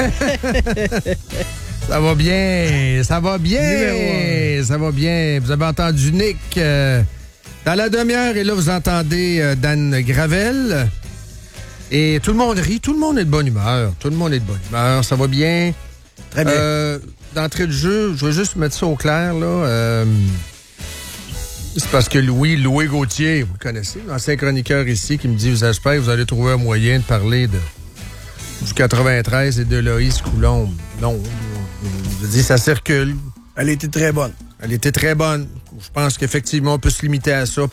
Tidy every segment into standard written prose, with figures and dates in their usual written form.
Ça va bien, ça va bien, ça va bien. Vous avez entendu Nick dans la demi-heure et là, vous entendez Dan Gravel. Et tout le monde rit, tout le monde est de bonne humeur. Tout le monde est de bonne humeur, ça va bien. Très bien. D'entrée de jeu, je vais juste mettre ça au clair, là. C'est parce que Louis Gauthier, vous le connaissez, ancien chroniqueur ici, qui me dit, j'espère que vous allez trouver un moyen de parler du 93 et de Loïs Coulombe. Non, je dis, ça circule. Elle était très bonne. Elle était très bonne. Je pense qu'effectivement, on peut se limiter à ça.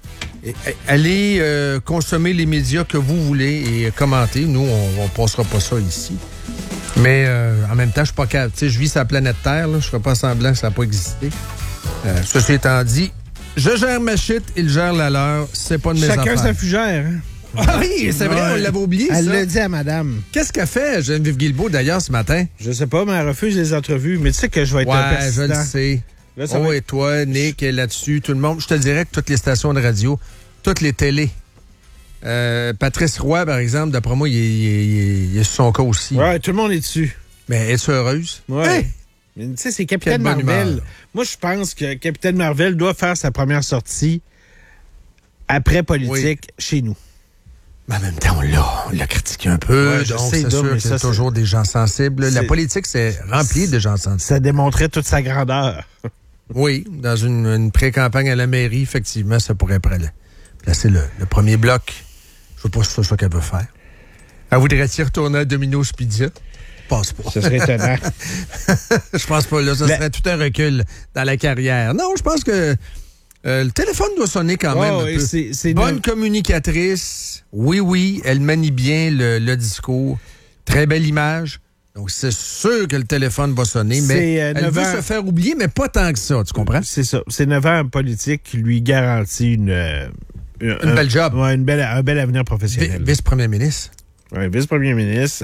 Allez consommer les médias que vous voulez et commenter. Nous, on ne passera pas ça ici. Mais en même temps, je suis pas capable. Tu sais, je vis sur la planète Terre. Là, je ne ferai pas semblant que ça n'a pas existé. Ceci étant dit, je gère ma shit, il gère la leur. C'est pas de mes affaires. Chacun sa fugère. Hein? Ah oui, c'est vrai, on l'avait oublié, Elle ça. l'a dit à madame. Qu'est-ce qu'elle fait, Geneviève Guilbeault, d'ailleurs, ce matin? Je sais pas, mais elle refuse les entrevues. Mais tu sais que je vais être persistant. Je le sais. Là, ça va et toi, Nick, est là-dessus, tout le monde. Je te dirais que toutes les stations de radio, toutes les télés. Patrice Roy, par exemple, d'après moi, il est sur son cas aussi. Ouais, tout le monde est dessus. Mais es-tu heureuse? Ouais. Hey! Mais tu sais, c'est Capitaine Quelle bonne Marvel. humeur. Moi, je pense que Capitaine Marvel doit faire sa première sortie après politique chez nous. Mais en même temps, on l'a critiqué un peu. Ouais, je donc, sais, c'est sûr mais qu'il y a ça, toujours des gens sensibles. La politique, c'est rempli de gens sensibles. Ça démontrait toute sa grandeur. Oui, dans une pré-campagne à la mairie, effectivement, ça pourrait placer le premier bloc. Je ne sais pas si c'est ça qu'elle veut faire. Elle voudrait-il retourner à Domino's Pizza? Je pense pas. Ce serait étonnant. Je pense pas. Là, ça serait tout un recul dans la carrière. Non, je pense que le téléphone doit sonner quand même un peu. C'est Bonne communicatrice. Oui, elle manie bien le discours. Très belle image. Donc, c'est sûr que le téléphone va sonner, mais elle veut se faire oublier, mais pas tant que ça, tu comprends? C'est ça. C'est 9 ans en politique qui lui garantit une belle job. Ouais, un bel avenir professionnel. Vice-premier ministre. Oui, vice-premier ministre.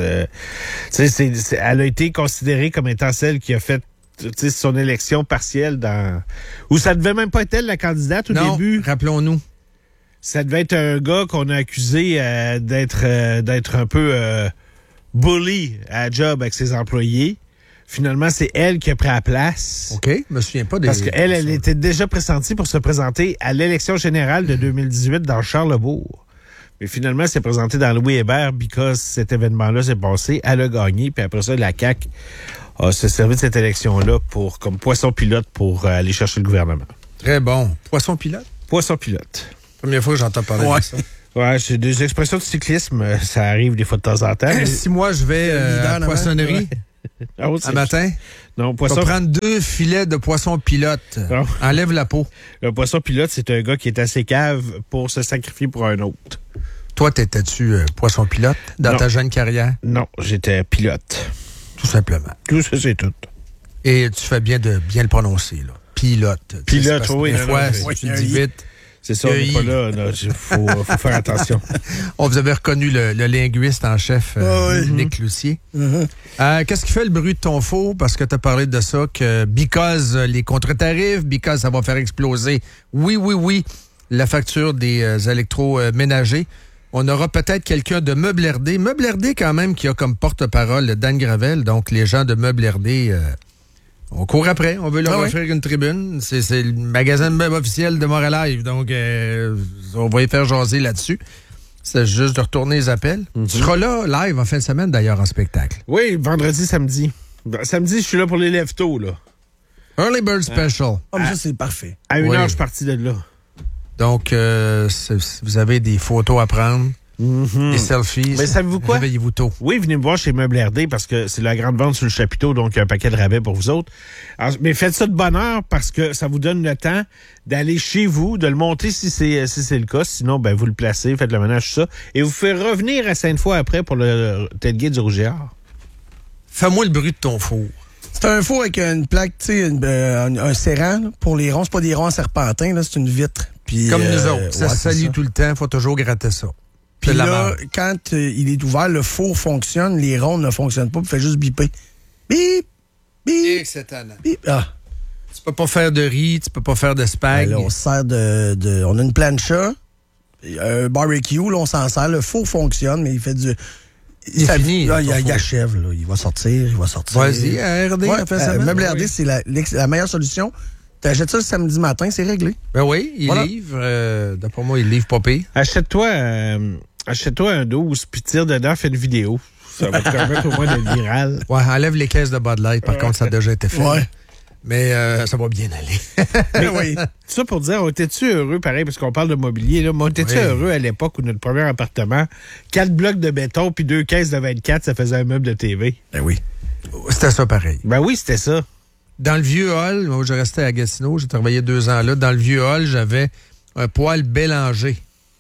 Elle a été considérée comme étant celle qui a fait son élection partielle où ça devait même pas être elle la candidate au début. Rappelons-nous. Ça devait être un gars qu'on a accusé d'être un peu bully à la job avec ses employés. Finalement, c'est elle qui a pris la place. OK, je me souviens pas des... Parce qu'elle était déjà pressentie pour se présenter à l'élection générale de 2018 dans Charlesbourg. Mais finalement, elle s'est présentée dans Louis Hébert parce que cet événement-là s'est passé. Elle a gagné, puis après ça, la CAQ a se servi de cette élection-là comme poisson pilote pour aller chercher le gouvernement. Très bon. Poisson pilote? Poisson pilote. Première fois que j'entends parler de ça. Ouais, c'est des expressions de cyclisme. Ça arrive des fois de temps en temps. Si moi, je vais à la poissonnerie un matin, non, je vais prendre 2 filets de poisson pilote. Non. Enlève la peau. Le poisson pilote, c'est un gars qui est assez cave pour se sacrifier pour un autre. Toi, t'étais-tu poisson pilote dans ta jeune carrière? Non, j'étais pilote. Tout simplement. Tout ça, c'est tout. Et tu fais bien de bien le prononcer, là. Pilote. Pilote, oui. Des fois, si tu dis vite... C'est ça, on n'est pas là. Il faut faire attention. On vous avait reconnu le linguiste en chef, Nick Cloutier. Qu'est-ce qui fait le bruit de ton four? Parce que tu as parlé de ça, que because les contre-tarifs, because ça va faire exploser, oui, la facture des électroménagers. On aura peut-être quelqu'un de Meubles RD. Meubles RD, quand même, qui a comme porte-parole Dan Gravel. Donc, les gens de Meubles RD... on court après, on veut leur offrir une tribune. C'est le magasin de meubles officiel de Montréal. Donc, on va y faire jaser là-dessus. C'est juste de retourner les appels. Tu seras là, live, en fin de semaine, d'ailleurs, en spectacle. Oui, vendredi, samedi. Samedi, je suis là pour les lève-tôt, là. Early Bird Special. Mais ça, c'est parfait. À 1h, je suis parti de là. Donc, vous avez des photos à prendre. Des selfies. Mais savez-vous quoi? Réveillez-vous tôt. Oui, venez me voir chez Meubles RD parce que c'est la grande vente sur le chapiteau, donc il y a un paquet de rabais pour vous autres. Alors, mais faites ça de bonne heure parce que ça vous donne le temps d'aller chez vous, de le monter si c'est le cas. Sinon, ben vous le placez, faites le ménage, tout ça. Et vous faites revenir à Sainte-Foy après pour le tailgate du Rougiard. Fais-moi le bruit de ton four. C'est un four avec une plaque, tu sais, un serrant là, pour les ronds. C'est pas des ronds serpentins, là, c'est une vitre. Puis, comme nous autres. Ça se salit tout le temps, faut toujours gratter ça. Puis là, quand il est ouvert, le four fonctionne, les ronds ne fonctionnent pas, puis il fait juste biper. Bip! Bip! C'est étonnant. Bip! Ah! Tu peux pas faire de riz, tu peux pas faire de spag. Là, on se sert on a une plancha, un barbecue, là, on s'en sert. Le four fonctionne, mais il fait Il est fini. Là, il achève, là. Il va sortir. Vas-y, RD. Meuble RD, c'est la meilleure solution. T'achètes ça le samedi matin, c'est réglé. Ben oui, il livre. D'après moi, il livre pas pire. Achète-toi un 12, puis tire dedans, fais une vidéo. Ça va te permettre au moins d'être viral. Ouais, enlève les caisses de Bud Light. Par contre, ça a déjà été fait. Ouais. Mais ça va bien aller. Mais oui. Ça pour dire, on était-tu heureux, pareil, parce qu'on parle de mobilier, là, mais on était-tu heureux à l'époque où notre premier appartement, 4 blocs de béton puis 2 caisses de 24, ça faisait un meuble de TV? Ben oui. C'était ça pareil. Ben oui, c'était ça. Dans le vieux hall, moi, je restais à Gatineau, j'ai travaillé 2 ans là. Dans le vieux hall, j'avais un poêle Bélanger.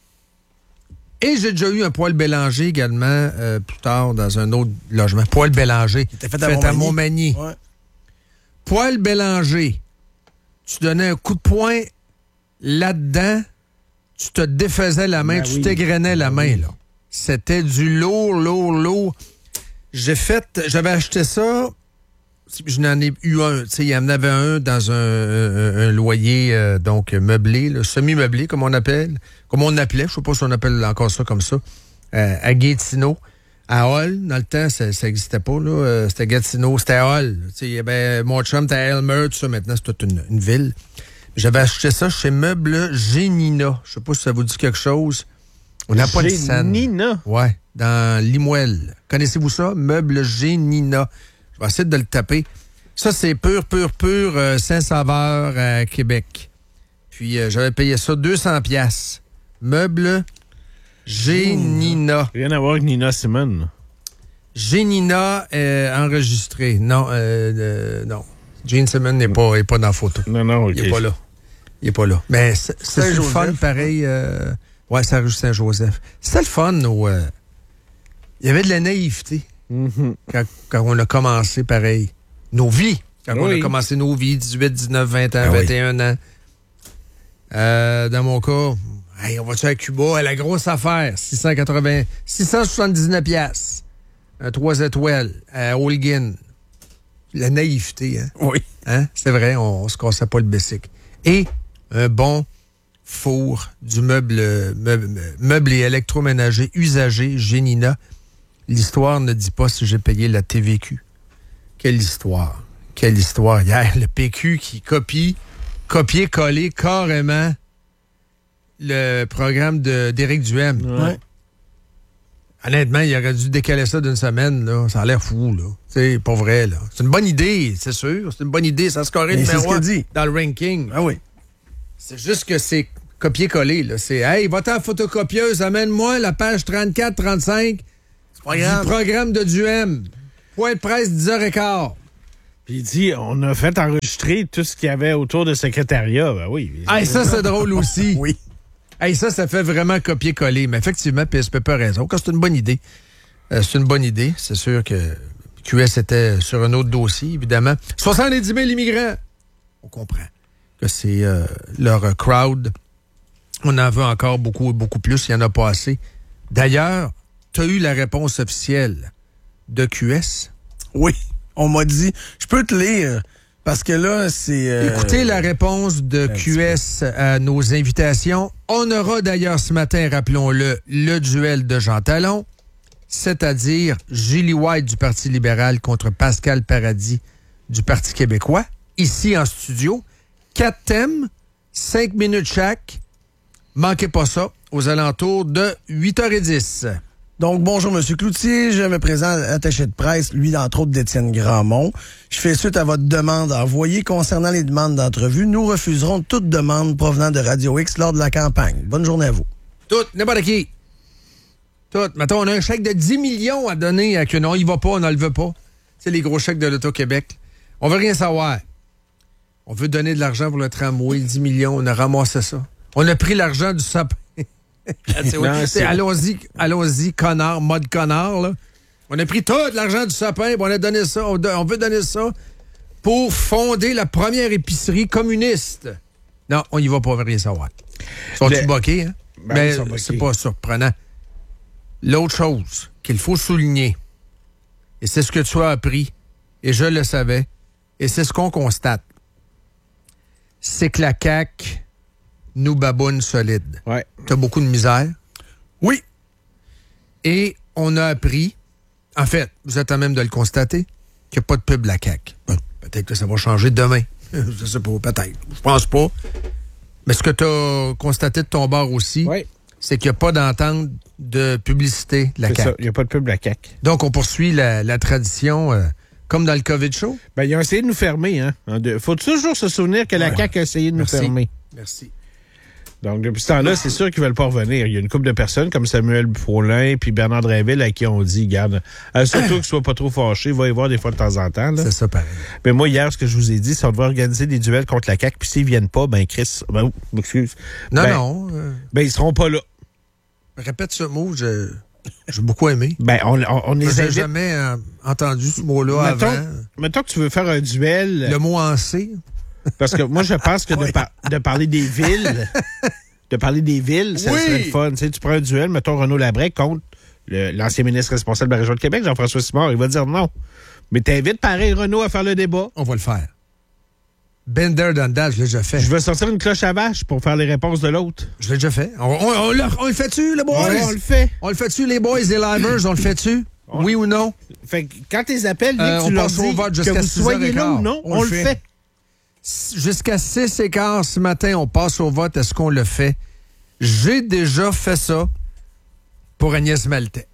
Et j'ai déjà eu un poêle Bélanger également plus tard dans un autre logement. Poêle Bélanger. Qui était fait à Montmagny. Ouais. Poêle Bélanger. Tu donnais un coup de poing là-dedans, tu te défaisais la main, tu t'égrenais la main, là. C'était du lourd. J'avais acheté ça, je n'en ai eu un, tu sais, il y en avait un dans un loyer, donc meublé, là, semi-meublé, comme on appelait, je sais pas si on appelle encore ça comme ça, à Gatineau. À Hull, dans le temps, ça n'existait pas, là. C'était Gatineau, c'était Hull. Il y avait mon chum, c'était Elmer, tout ça. Maintenant, c'est toute une ville. J'avais acheté ça chez Meubles Génina. Je sais pas si ça vous dit quelque chose. On n'a pas de scène. Génina? Ouais, dans Limoël. Connaissez-vous ça? Meubles Génina. Je vais essayer de le taper. Ça, c'est pur Saint-Sauveur à Québec. Puis, j'avais payé ça 200$. Meubles Génina. Rien à voir avec Nina Simone. Génina enregistré. Non, non. Gene Simon n'est pas dans la photo. Non, OK. Il n'est pas là. Mais c'est le fun, pareil. Ouais, c'est rue Saint-Joseph. C'était le fun. Il y avait de la naïveté quand on a commencé, pareil. Nos vies. Quand on a commencé nos vies, 18, 19, 20 ans, 21 ans. Dans mon cas... Hey, on va-tu à Cuba? La grosse affaire, 679$. Un 3 étoiles à Holguin. La naïveté, hein? Oui. Hein? C'est vrai, on se cassait pas le bessic. Et un bon four du meuble et électroménager usagé Génina. L'histoire ne dit pas si j'ai payé la TVQ. Quelle histoire. Hier, le PQ qui copier-coller carrément le programme d'Éric Duhem. Ouais. Honnêtement, il aurait dû décaler ça d'une semaine, là. Ça a l'air fou, là. C'est pas vrai, là. C'est une bonne idée, c'est sûr. C'est une bonne idée. Ça scorait numéro 1 dans le ranking. Ah oui. C'est juste que c'est copier-coller, là. C'est, hey, va-t'en photocopieuse, amène-moi la page 34-35 du programme de Duhem. Point de presse, 10h15. Puis il dit, on a fait enregistrer tout ce qu'il y avait autour de secrétariat. Ben oui. Hey, ça, c'est drôle aussi. Oui. Hey, ça fait vraiment copier-coller. Mais effectivement, PSP a raison. Quand c'est une bonne idée. C'est une bonne idée. C'est sûr que QS était sur un autre dossier, évidemment. 70 000 immigrants. On comprend que c'est leur crowd. On en veut encore beaucoup plus. Il n'y en a pas assez. D'ailleurs, tu as eu la réponse officielle de QS? Oui. On m'a dit, je peux te lire, parce que là, c'est... Écoutez la réponse de QS à nos invitations. On aura d'ailleurs ce matin, rappelons-le, le duel de Jean Talon, c'est-à-dire Julie White du Parti libéral contre Pascal Paradis du Parti québécois, ici en studio. 4 thèmes, 5 minutes chaque. Manquez pas ça, aux alentours de 8h10. Donc, bonjour, M. Cloutier. Je me présente attaché de presse, lui, entre autres, d'Étienne Grandmont. Je fais suite à votre demande envoyée concernant les demandes d'entrevue. Nous refuserons toute demande provenant de Radio X lors de la campagne. Bonne journée à vous. Toutes, n'importe qui. Toutes. Mettons, on a un chèque de 10 millions à donner à que non, il va pas, on ne le veut pas. C'est les gros chèques de l'Auto-Québec. On veut rien savoir. On veut donner de l'argent pour le tramway, 10 millions, on a ramassé ça. On a pris l'argent du sapin. Allons-y, connard, mode connard, là. On a pris tout l'argent du sapin, on a donné ça, on veut donner ça pour fonder la première épicerie communiste. Non, on y va pas, on veut rien savoir. Ils sont-ils boqués, hein? Mais c'est pas surprenant. L'autre chose qu'il faut souligner, et c'est ce que tu as appris, et je le savais, et c'est ce qu'on constate, c'est que la CAQ nous baboune solide. Ouais. T'as beaucoup de misère. Oui. Et on a appris En fait, vous êtes à même de le constater qu'il n'y a pas de pub de la CAQ. Peut-être que ça va changer demain. Je sais pas, peut-être. Je pense pas. Mais ce que tu as constaté de ton bord aussi, c'est qu'il n'y a pas d'entente de publicité de la CAQ. C'est ça, il n'y a pas de pub de la CAQ. Donc, on poursuit la tradition, comme dans le COVID show. Ben, ils ont essayé de nous fermer, hein. Faut toujours se souvenir que la CAQ a essayé de nous fermer. Merci. Donc, depuis ce temps-là, c'est sûr qu'ils veulent pas revenir. Il y a une couple de personnes comme Samuel Paulin puis Bernard Drinville à qui on dit, garde, surtout qu'ils ne soient pas trop fâchés, va y voir des fois de temps en temps. Là. C'est ça, pareil. Mais moi, hier, ce que je vous ai dit, c'est qu'on devait organiser des duels contre la CAQ, puis s'ils viennent pas, ben Chris, excuse. Non. Ils seront pas là. Répète ce mot, j'ai beaucoup aimé. Ben, on les J'ai invite. jamais entendu ce mot-là avant. Mettons que tu veux faire un duel. Le mot en C. Parce que moi, je pense que de parler des villes, ça serait le fun. Tu sais, tu prends un duel, mettons Renaud Labrec contre l'ancien ministre responsable de la région de Québec, Jean-François Simard, il va dire non. Mais t'invites pareil Renaud à faire le débat. On va le faire. Bender Dundal, je l'ai déjà fait. Je vais sortir une cloche à vache pour faire les réponses de l'autre. Je l'ai déjà fait. On le fait-tu, les boys? Ouais, on le fait. On le fait-tu, les boys, les livers? On le fait-tu? Oui ou non? Fait que quand tu les appelles, on tu leur passe au dis vote jusqu'à que vous soyez là ou non, on le fait. Jusqu'à 6h15 ce matin, on passe au vote. Est-ce qu'on le fait? J'ai déjà fait ça pour Agnès Maltais,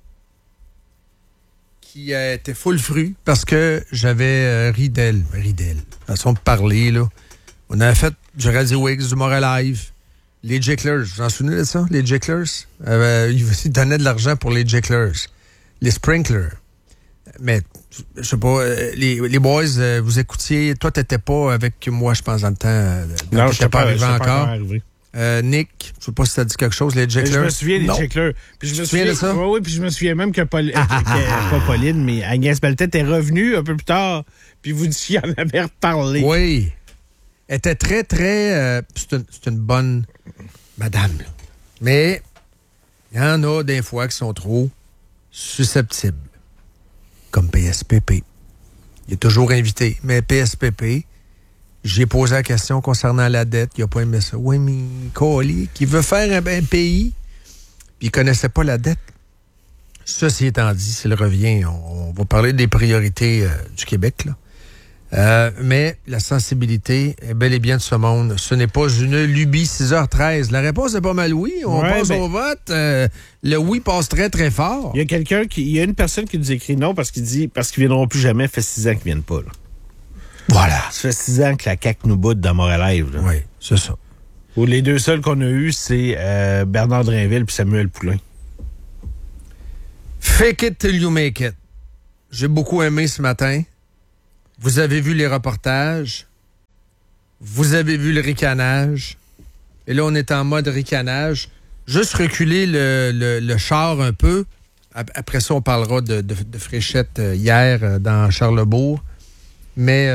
qui était full fruit parce que j'avais ri d'elle. Façon de parler, là. On avait fait du Radio X, du Moral Live, les Jicklers. Vous vous en souvenez de ça? Les Jicklers? Ils donnaient de l'argent pour les Jicklers. Les Sprinklers. Mais, je sais pas, les boys, vous écoutiez, toi, t'étais pas avec moi, je pense, dans le temps. Non, je n'étais pas arrivé encore. Nick, je sais pas si ça dit quelque chose, les Jicklers. Je me souviens des Jicklers. Puis je me souviens de ça? Oui, puis je me souviens même que pas Pauline, mais Agnès Maltais est revenue un peu plus tard, puis vous disiez en avait reparlé. Oui. Elle était très, très... c'est une bonne madame, là. Mais il y en a des fois qui sont trop susceptibles. Comme PSPP. Il est toujours invité. Mais PSPP, j'ai posé la question concernant la dette. Il n'a pas aimé ça. Oui, mais Colli, qui veut faire un pays, puis il ne connaissait pas la dette. Ceci étant dit, s'il revient, on va parler des priorités du Québec, là. Mais la sensibilité est bel et bien de ce monde. Ce n'est pas une lubie. 6h13. La réponse est pas mal oui. On passe au vote. Le oui passe très, très fort. Il y a une personne qui nous écrit non parce qu'ils viendront plus jamais. Ça fait 6 ans qu'ils viennent pas, là. Voilà. Ça fait 6 ans que la CAQ nous boude dans Moral Live, là. Oui, c'est ça. Où les deux seuls qu'on a eus, c'est Bernard Drinville et Samuel Poulin. Fake it till you make it. J'ai beaucoup aimé ce matin. Vous avez vu les reportages. Vous avez vu le ricanage. Et là, on est en mode ricanage. Juste reculer le char un peu. Après ça, on parlera de Fréchette hier dans Charlesbourg. Mais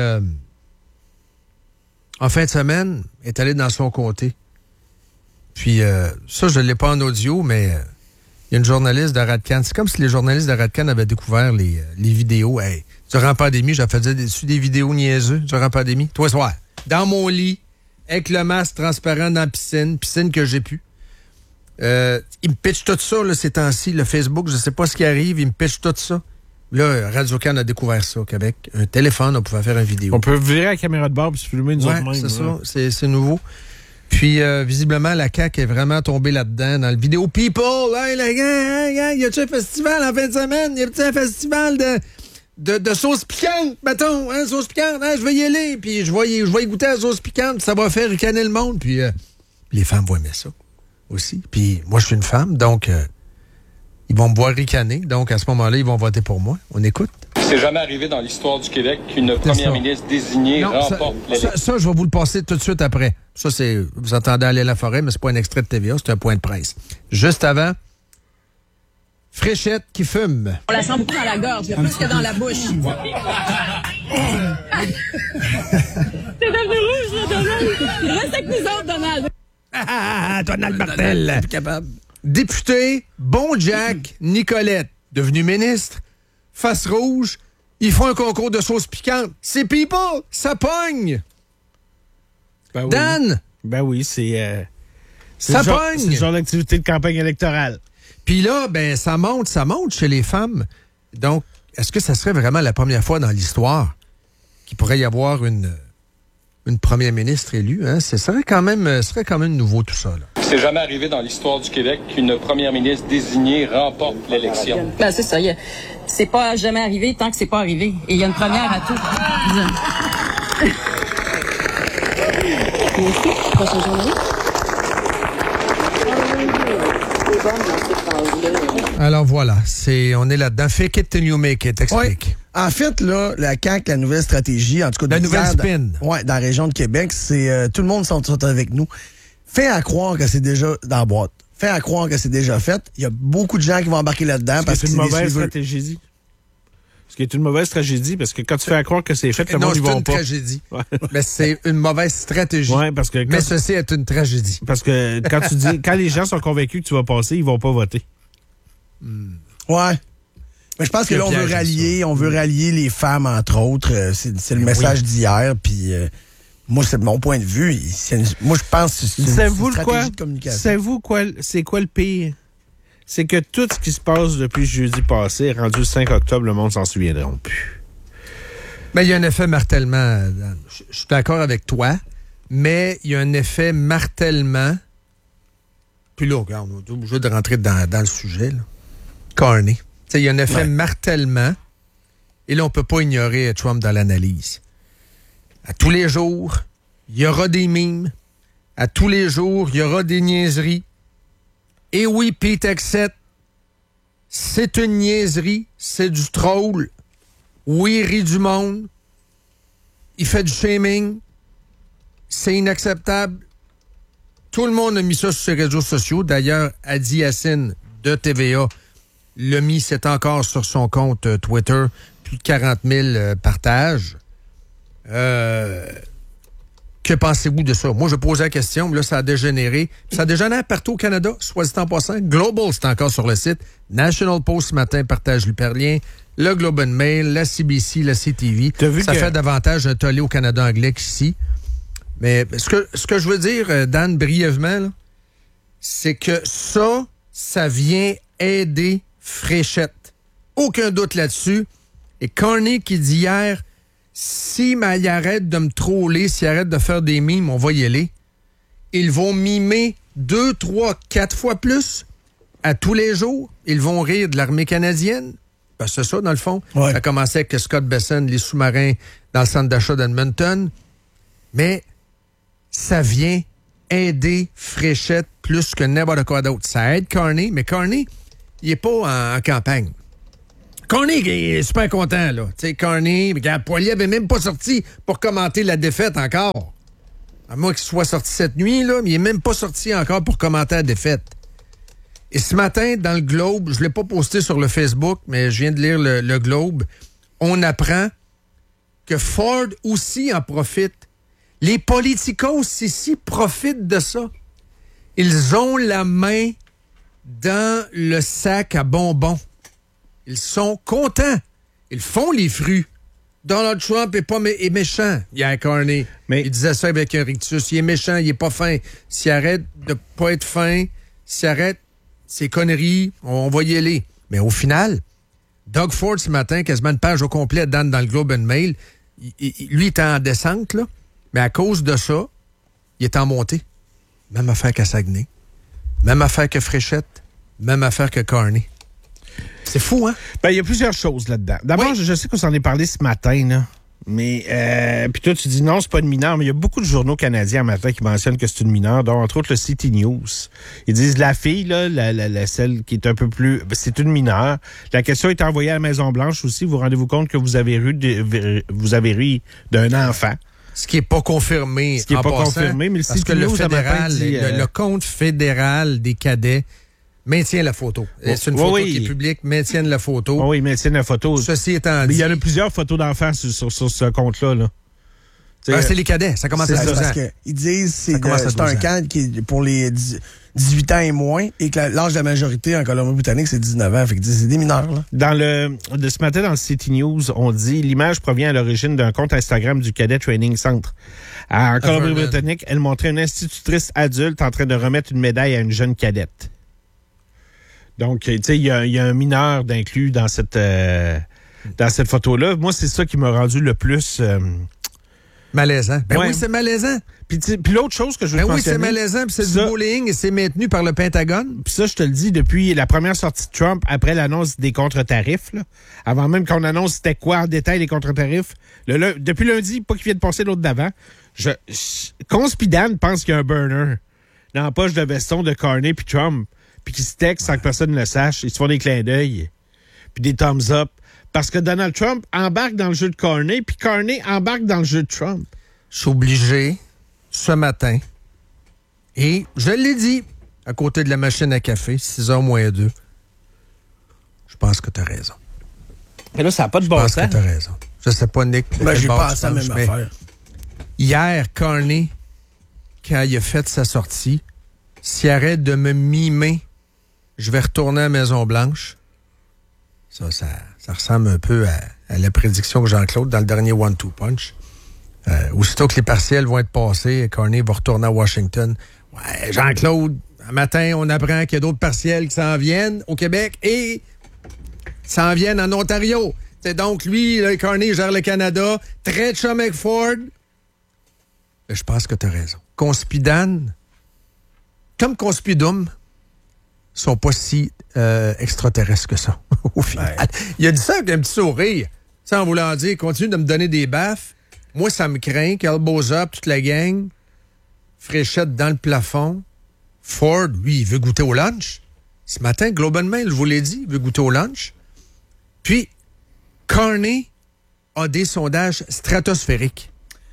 en fin de semaine, elle est allée dans son comté. Puis ça, je ne l'ai pas en audio, mais il y a une journaliste de Radcan. C'est comme si les journalistes de Radcan avaient découvert les vidéos. Hey, durant la pandémie, j'en faisais des vidéos niaiseux durant la pandémie. Toi, soir, dans mon lit, avec le masque transparent dans la piscine que j'ai pu. Il me pitch tout ça, là, ces temps-ci, le Facebook, je sais pas ce qui arrive, il me pitch tout ça. Là, Radio-Can a découvert ça, qu'avec un téléphone, on pouvait faire une vidéo. On peut virer la caméra de bord et se filmer nous autres mêmes. C'est ça, c'est nouveau. Puis, visiblement, la CAQ est vraiment tombée là-dedans, dans le vidéo People. Hey, les gars, y a-tu un festival en fin de semaine? Y a-tu un festival de sauce piquante, mettons, hein, sauce piquante? Hein, je vais y aller, puis je vais y goûter la sauce piquante, ça va faire ricaner le monde. Puis, les femmes vont aimer ça aussi. Puis, moi, je suis une femme, donc, ils vont me voir ricaner. Donc, à ce moment-là, ils vont voter pour moi. On écoute. C'est jamais arrivé dans l'histoire du Québec qu'une première ministre désignée remporte l'élection. Ça, je vais vous le passer tout de suite après. Ça, c'est... Vous entendez aller à la forêt, mais c'est pas un extrait de TVA, c'est un point de presse. Juste avant, Fréchette qui fume. On la sent beaucoup dans la gorge, plus que dans la bouche. T'es devenu rouge, là, Donald. Il reste avec nous autres, Donald. Donald Martel. Plus capable. Député, bon Jack, Nicolette, devenu ministre, face rouge, ils font un concours de sauce piquante. C'est people, ça pogne. Ben oui. Dan! Ben oui, c'est ça pogne. C'est le genre d'activité de campagne électorale. Puis là, ben ça monte chez les femmes. Donc, est-ce que ça serait vraiment la première fois dans l'histoire qu'il pourrait y avoir une première ministre élue? Hein? Ce serait quand même nouveau tout ça. Là. C'est jamais arrivé dans l'histoire du Québec qu'une première ministre désignée remporte l'élection. Ben, c'est ça. C'est pas jamais arrivé tant que c'est pas arrivé. Et il y a une première à tout. Merci. Prochaine journée. Alors voilà, on est là-dedans. Fake it till you make it, explique. Ouais. En fait, là, la CAQ, la nouvelle stratégie, en tout cas... La nouvelle spin. Dans la région de Québec, c'est tout le monde sont avec nous. Fais à croire que c'est déjà dans la boîte. Fais à croire que c'est déjà fait. Il y a beaucoup de gens qui vont embarquer là-dedans parce que c'est une mauvaise tragédie. Ce qui est une mauvaise tragédie, parce que quand tu fais à croire que c'est fait, le monde n'y va pas. C'est une tragédie. Ouais. Mais c'est une mauvaise stratégie. Ouais, parce que mais ceci est une tragédie. Parce que quand les gens sont convaincus que tu vas passer, ils vont pas voter. Ouais. Mais je pense que là, on veut rallier les femmes, entre autres. C'est le message d'hier, puis... moi, c'est mon point de vue. Moi, je pense que c'est une stratégie de communication. Savez-vous c'est quoi le pire? C'est que tout ce qui se passe depuis jeudi passé, rendu le 5 octobre, le monde s'en souviendra plus. Mais il y a un effet martèlement. Je suis d'accord avec toi, mais il y a un effet martèlement. Puis là, regarde, on est obligé de rentrer dans le sujet. Là. Carney. Il y a un effet martèlement. Et là, on ne peut pas ignorer Trump dans l'analyse. À tous les jours, il y aura des mimes. À tous les jours, il y aura des niaiseries. Et oui, Pete Hexet, c'est une niaiserie, c'est du troll. Oui, il rit du monde. Il fait du shaming. C'est inacceptable. Tout le monde a mis ça sur ses réseaux sociaux. D'ailleurs, Adi Yassine de TVA l'a mis, c'est encore sur son compte Twitter. Plus de 40 000 partages. Que pensez-vous de ça? Moi, je posais la question, mais là, ça a dégénéré. Ça dégénère partout au Canada, soit dit en passant. Global, c'est encore sur le site. National Post, ce matin, partage l'Hyperlien. Le Globe and Mail, la CBC, la CTV. Ça fait davantage un tollé au Canada anglais qu'ici. Mais ce que je veux dire, Dan, brièvement, là, c'est que ça vient aider Fréchette. Aucun doute là-dessus. Et Carney qui dit hier... Si il arrête de me troller, s'il arrête de faire des mimes, on va y aller. Ils vont mimer 2, 3, 4 fois plus à tous les jours. Ils vont rire de l'armée canadienne. Ben, c'est ça, dans le fond. Ouais. Ça a commencé avec Scott Besson, les sous-marins dans le centre d'achat d'Edmonton. Mais ça vient aider Fréchette plus que n'importe quoi d'autre. Ça aide Carney, mais Carney, il n'est pas en campagne. Carney est super content, là. Tu sais, Carney, regarde, Poilier avait même pas sorti pour commenter la défaite encore. À moins qu'il soit sorti cette nuit, là, mais il est même pas sorti encore pour commenter la défaite. Et ce matin, dans le Globe, je l'ai pas posté sur le Facebook, mais je viens de lire le Globe, on apprend que Ford aussi en profite. Les politicos ici profitent de ça. Ils ont la main dans le sac à bonbons. Ils sont contents. Ils font les fruits. Donald Trump est méchant. Il y a un Carney. Mais il disait ça avec un rictus. Il est méchant, il est pas fin. S'il arrête de pas être fin, s'il arrête ses conneries, on va y aller. Mais au final, Doug Ford, ce matin, quasiment une page au complet dans le Globe and Mail, lui, il est en descente, là. Mais à cause de ça, il est en montée. Même affaire qu'à Saguenay. Même affaire que Fréchette. Même affaire que Carney. C'est fou, hein? Ben, il y a plusieurs choses là-dedans. D'abord, je sais qu'on s'en est parlé ce matin, là. Mais, puis toi, tu dis non, c'est pas une mineure, mais il y a beaucoup de journaux canadiens matin qui mentionnent que c'est une mineure, dont entre autres le City News. Ils disent la fille, là, celle qui est un peu plus, c'est une mineure. La question est envoyée à la Maison-Blanche aussi. Vous rendez-vous compte que vous avez ri d'un enfant. Ce qui n'est pas confirmé. Ce qui n'est pas confirmé, mais le City News, le compte fédéral des cadets maintient la photo. C'est une photo qui est publique, maintiennent la photo. Oui, maintiennent la photo. Ceci étant dit. Il y en a plusieurs photos d'enfants sur ce compte-là. Là. C'est les cadets. Ça commence à 12 ans. Parce qu'ils disent que c'est un camp qui est pour les 18 ans et moins et que l'âge de la majorité en Colombie-Britannique, c'est 19 ans. Fait que c'est des mineurs. Là. Ce matin, dans le City News, on dit l'image provient à l'origine d'un compte Instagram du Cadet Training Center. En Colombie-Britannique, elle montrait une institutrice adulte en train de remettre une médaille à une jeune cadette. Donc, tu sais, il y a un mineur d'inclus dans cette dans cette photo-là. Moi, c'est ça qui m'a rendu le plus... malaisant. Oui, c'est malaisant. Puis l'autre chose que je veux mentionner... Oui, c'est malaisant, puis c'est du bullying et c'est maintenu par le Pentagone. Puis ça, je te le dis, depuis la première sortie de Trump, après l'annonce des contre-tarifs, là, avant même qu'on annonce c'était quoi en détail les contre-tarifs, depuis lundi, pas qu'il vienne de passer l'autre d'avant, Conspidan pense qu'il y a un burner dans la poche de veston de Carney puis Trump, puis qu'ils se textent sans que personne ne le sache. Ils se font des clins d'œil, puis des thumbs up. Parce que Donald Trump embarque dans le jeu de Carney, puis Carney embarque dans le jeu de Trump. Je suis obligé, ce matin, et je l'ai dit, à côté de la machine à café, 6h moins 2, je pense que tu as raison. Mais là, ça n'a pas de bon sens. Je pense que tu as raison. Je sais pas, Nick. J'ai pensé à la même affaire. Hier, Carney, quand il a fait sa sortie, s'il arrête de me mimer, je vais retourner à la Maison-Blanche. Ça ressemble un peu à la prédiction que Jean-Claude dans le dernier One-Two Punch. Aussitôt que les partiels vont être passés, Carney va retourner à Washington. Ouais, Jean-Claude, un matin, on apprend qu'il y a d'autres partiels qui s'en viennent au Québec et s'en viennent en Ontario. C'est donc lui, là, Carney gère le Canada, très chum avec Ford. Je pense que tu as raison. Conspidan, comme Conspidum, sont pas si extraterrestres que ça, au final. Ouais. Il a dit ça avec un petit sourire, sans vouloir dire, continue de me donner des baffes. Moi, ça me craint, qu'Elbows Up, toute la gang, fréchette dans le plafond. Ford, lui, il veut goûter au lunch. Ce matin, globalement, je vous l'ai dit, il veut goûter au lunch. Puis, Carney a des sondages stratosphériques.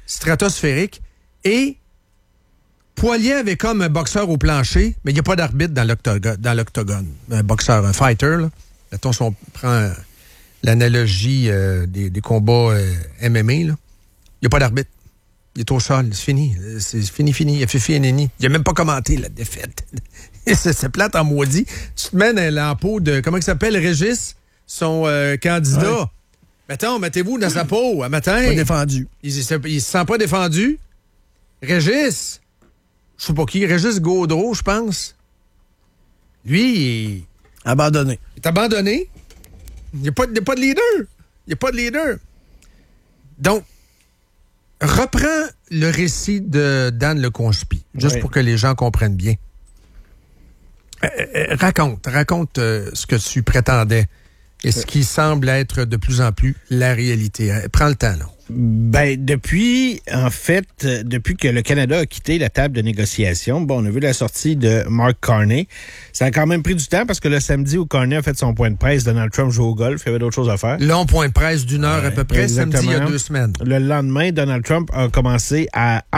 Et Poilier avait comme un boxeur au plancher, mais il n'y a pas d'arbitre dans l'octogone. Un boxeur, un fighter, là. Mettons, si on prend l'analogie des combats MMA, là. Il n'y a pas d'arbitre. Il est au sol. C'est fini. C'est fini. Il a fait fini. Il n'a même pas commenté la défaite. c'est plate en maudit. Tu te mets dans l'empeau de... Comment il s'appelle? Régis, son candidat. Ouais. Mettons, mettez-vous dans sa peau. Matin. Pas défendu. Il se sent pas défendu. Régis, je sais pas qui. Régis Gaudreau, je pense. Lui, il... Abandonné. Il est abandonné. Il n'y a pas de leader. Donc, reprends le récit de Dan Le Conspi, juste pour que les gens comprennent bien. Raconte ce que tu prétendais et ce qui semble être de plus en plus la réalité. Prends le temps, là. Ben, depuis que le Canada a quitté la table de négociation, on a vu la sortie de Mark Carney. Ça a quand même pris du temps parce que le samedi où Carney a fait son point de presse, Donald Trump joue au golf, il y avait d'autres choses à faire. Long point de presse d'1 heure à peu près, exactement. Samedi il y a 2 semaines. Le lendemain, Donald Trump a commencé à